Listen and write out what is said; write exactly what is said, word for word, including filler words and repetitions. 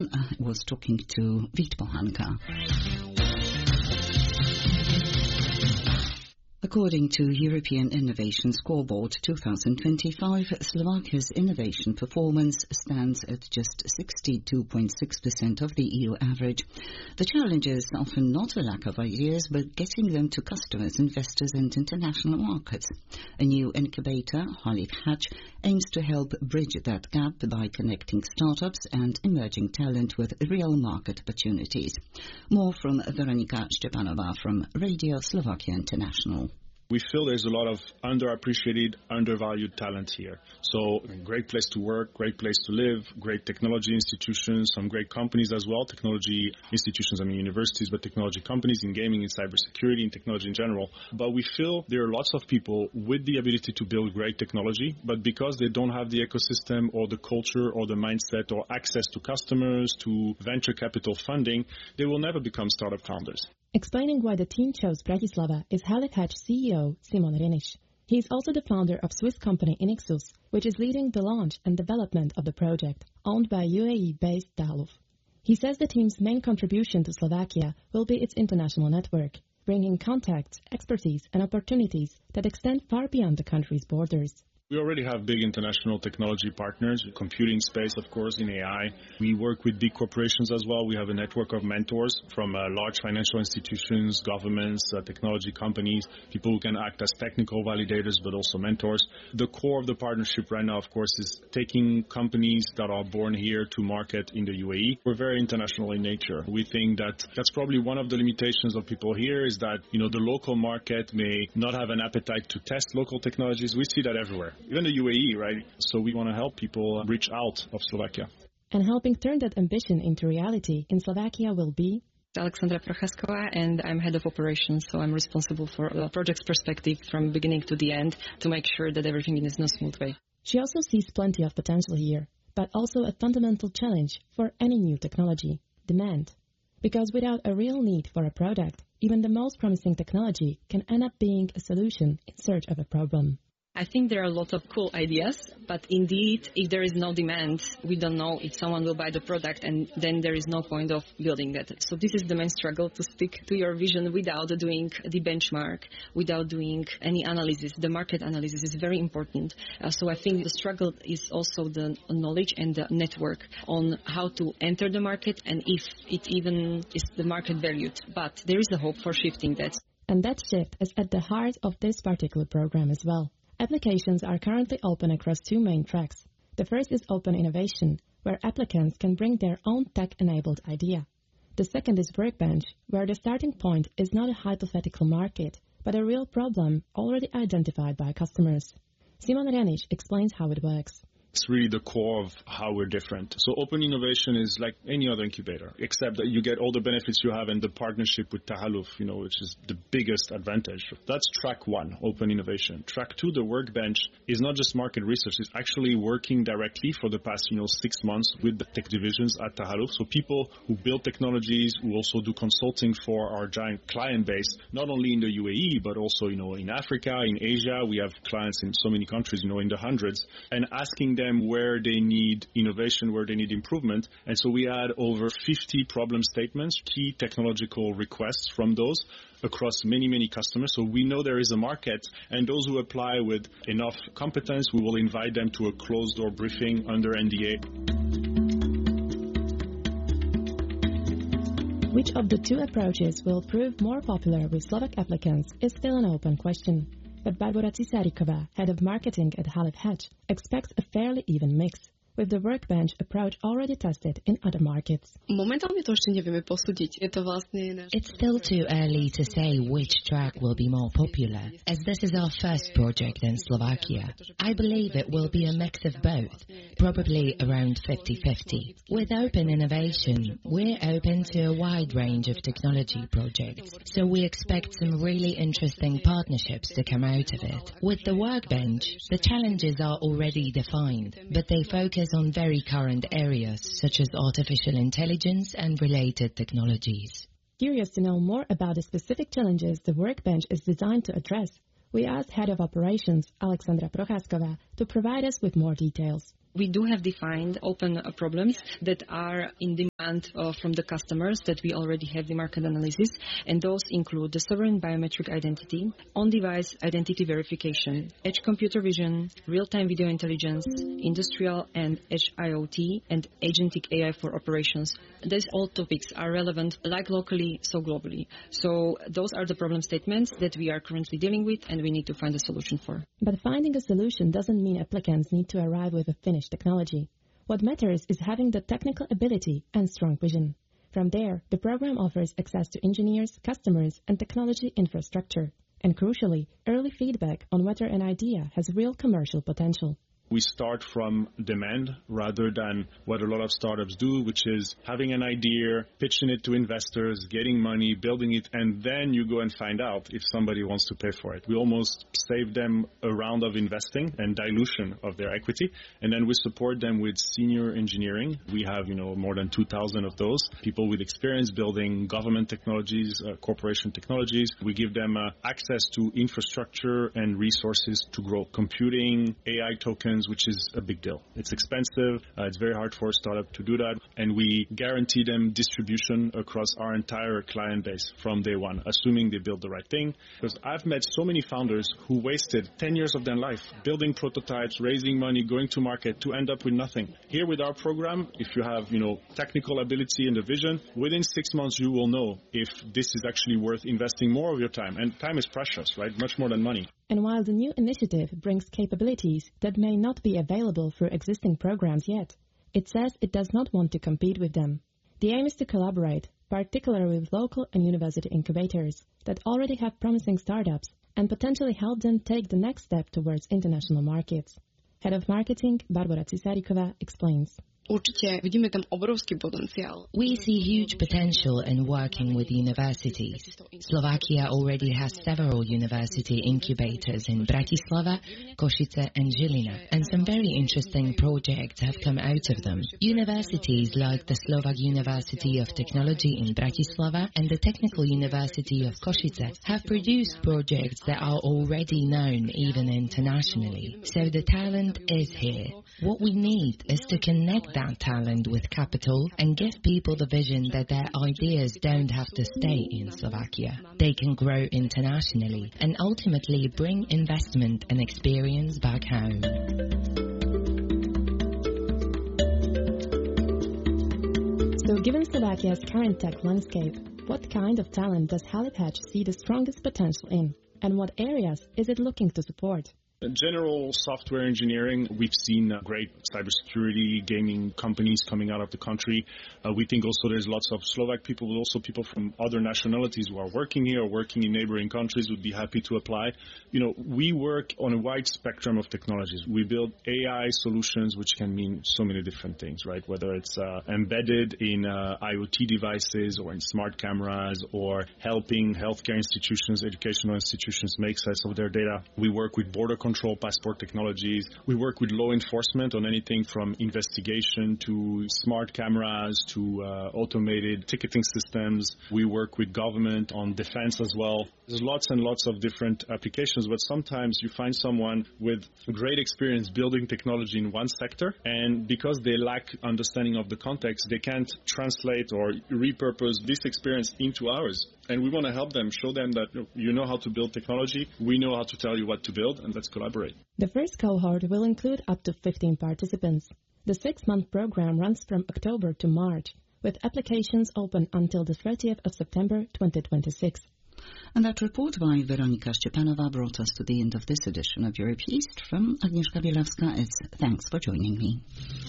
I was talking to Vít Pohanka. According to European Innovation Scoreboard twenty twenty-five, Slovakia's innovation performance stands at just sixty-two point six percent of the E U average. The challenge is often not a lack of ideas, but getting them to customers, investors and international markets. A new incubator, Halif Hatch, aims to help bridge that gap by connecting startups and emerging talent with real market opportunities. More from Veronika Stepanova from Radio Slovakia International. We feel there's a lot of underappreciated, undervalued talent here. So, great place to work, great place to live, great technology institutions, some great companies as well. Technology institutions, I mean universities, but technology companies in gaming, in cybersecurity, in technology in general. But we feel there are lots of people with the ability to build great technology, but because they don't have the ecosystem or the culture or the mindset or access to customers, to venture capital funding, they will never become startup founders. Explaining why the team chose Bratislava is Halif Hatch C E O Simon Reniš. He is also the founder of Swiss company Inixus, which is leading the launch and development of the project, owned by U A E-based Tahaluf. He says the team's main contribution to Slovakia will be its international network, bringing contacts, expertise and opportunities that extend far beyond the country's borders. We already have big international technology partners, computing space, of course, in A I. We work with big corporations as well. We have a network of mentors from uh, large financial institutions, governments, uh, technology companies, people who can act as technical validators, but also mentors. The core of the partnership right now, of course, is taking companies that are born here to market in the U A E. We're very international in nature. We think that that's probably one of the limitations of people here is that, you know, the local market may not have an appetite to test local technologies. We see that everywhere. Even the U A E, right? So we want to help people reach out of Slovakia. And helping turn that ambition into reality in Slovakia will be Alexandra Prochaskova, and I'm head of operations, so I'm responsible for the project's perspective from beginning to the end to make sure that everything is in a smooth way. She also sees plenty of potential here, but also a fundamental challenge for any new technology, demand. Because without a real need for a product, even the most promising technology can end up being a solution in search of a problem. I think there are a lot of cool ideas, but indeed, if there is no demand, we don't know if someone will buy the product, and then there is no point of building that. So this is the main struggle, to stick to your vision without doing the benchmark, without doing any analysis. The market analysis is very important. Uh, so I think the struggle is also the knowledge and the network on how to enter the market and if it even is the market valued. But there is a hope for shifting that. And that shift is at the heart of this particular program as well. Applications are currently open across two main tracks. The first is open innovation, where applicants can bring their own tech-enabled idea. The second is Workbench, where the starting point is not a hypothetical market, but a real problem already identified by customers. Simon Reniš explains how it works. It's really the core of how we're different. So open innovation is like any other incubator, except that you get all the benefits you have in the partnership with Tahaluf, you know, which is the biggest advantage. That's track one, open innovation. Track two, the Workbench, is not just market research. It's actually working directly for the past, you know, six months with the tech divisions at Tahaluf. So people who build technologies, who also do consulting for our giant client base, not only in the U A E, but also, you know, in Africa, in Asia. We have clients in so many countries, you know, in the hundreds, and asking them them where they need innovation, where they need improvement. And so we had over fifty problem statements, key technological requests from those across many, many customers. So we know there is a market, and those who apply with enough competence, we will invite them to a closed-door briefing under N D A. Which of the two approaches will prove more popular with Slovak applicants is still an open question. But Barbora Cisárikova, head of marketing at Halif Hatch, expects a fairly even mix, with the Workbench approach already tested in other markets. It's still too early to say which track will be more popular, as this is our first project in Slovakia. I believe it will be a mix of both, probably around fifty-fifty. With open innovation, we're open to a wide range of technology projects, so we expect some really interesting partnerships to come out of it. With the Workbench, the challenges are already defined, but they focus on very current areas such as artificial intelligence and related technologies. Curious to know more about the specific challenges the Workbench is designed to address, we asked Head of Operations Alexandra Prochaskova to provide us with more details. We do have defined open uh, problems that are in demand uh, from the customers that we already have the market analysis, and those include the sovereign biometric identity, on-device identity verification, edge computer vision, real-time video intelligence, industrial and edge IoT, and agentic A I for operations. These all topics are relevant like locally, so globally. So those are the problem statements that we are currently dealing with and we need to find a solution for. But finding a solution doesn't mean applicants need to arrive with a finished technology. What matters is having the technical ability and strong vision. From there, the program offers access to engineers, customers, and technology infrastructure, and crucially, early feedback on whether an idea has real commercial potential. We start from demand rather than what a lot of startups do, which is having an idea, pitching it to investors, getting money, building it, and then you go and find out if somebody wants to pay for it. We almost save them a round of investing and dilution of their equity, and then we support them with senior engineering. We have, you know, more than two thousand of those, people with experience building government technologies, uh, corporation technologies. We give them uh, access to infrastructure and resources to grow. Computing, A I tokens, which is a big deal. It's expensive. Uh, it's very hard for a startup to do that. And we guarantee them distribution across our entire client base from day one, assuming they build the right thing. Because I've met so many founders who wasted ten years of their life building prototypes, raising money, going to market to end up with nothing. Here with our program, if you have, you know, technical ability and the vision, within six months you will know if this is actually worth investing more of your time. And time is precious, right? Much more than money. And while the new initiative brings capabilities that may not be available through existing programs yet, it says it does not want to compete with them. The aim is to collaborate, particularly with local and university incubators that already have promising startups and potentially help them take the next step towards international markets. Head of Marketing Barbara Cisarikova explains. We see huge potential in working with universities. Slovakia already has several university incubators in Bratislava, Košice and Žilina, and some very interesting projects have come out of them. Universities like the Slovak University of Technology in Bratislava and the Technical University of Košice have produced projects that are already known even internationally. So the talent is here. What we need is to connect that talent with capital and give people the vision that their ideas don't have to stay in Slovakia. They can grow internationally and ultimately bring investment and experience back home. So given Slovakia's current tech landscape, what kind of talent does HalipHatch see the strongest potential in? And what areas is it looking to support? In general software engineering, we've seen uh, great cybersecurity gaming companies coming out of the country. Uh, we think also there's lots of Slovak people, but also people from other nationalities who are working here or working in neighboring countries would be happy to apply. You know, we work on a wide spectrum of technologies. We build A I solutions, which can mean so many different things, right? Whether it's uh, embedded in uh, IoT devices or in smart cameras or helping healthcare institutions, educational institutions make sense of their data. We work with border control control passport technologies. We work with law enforcement on anything from investigation to smart cameras to uh, automated ticketing systems. We work with government on defense as well. There's lots and lots of different applications, but sometimes you find someone with great experience building technology in one sector, and because they lack understanding of the context, they can't translate or repurpose this experience into ours. And we want to help them, show them that you know how to build technology, we know how to tell you what to build, and let's collaborate. The first cohort will include up to fifteen participants. The six-month program runs from October to March, with applications open until the thirtieth of September twenty twenty-six. And that report by Weronika Stepanova brought us to the end of this edition of Europe East. From Agnieszka Bielawska, it's thanks for joining me.